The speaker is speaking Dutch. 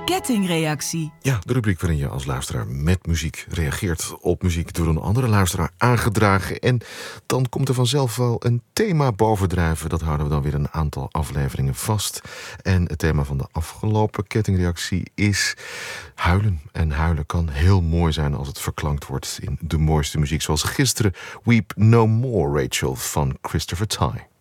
Kettingreactie. Ja, de rubriek waarin je als luisteraar met muziek reageert op muziek door een andere luisteraar aangedragen. En dan komt er vanzelf wel een thema bovendrijven. Dat houden we dan weer een aantal afleveringen vast. En het thema van de afgelopen kettingreactie is huilen. En huilen kan heel mooi zijn als het verklankt wordt in de mooiste muziek. Zoals gisteren Weep No More, Rachel van Christopher Ty.